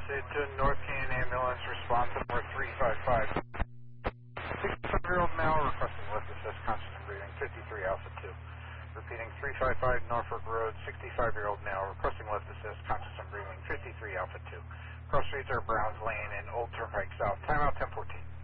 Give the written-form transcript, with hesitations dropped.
to North Canyon Ambulance, response to number 355. 65-year-old male requesting lift assist, conscious and breathing, 53 Alpha 2. Repeating 355 Norfolk Road, 65-year-old male requesting lift assist, conscious and breathing, 53 Alpha 2. Cross streets are Browns Lane and Old Turnpike South. Timeout 1014.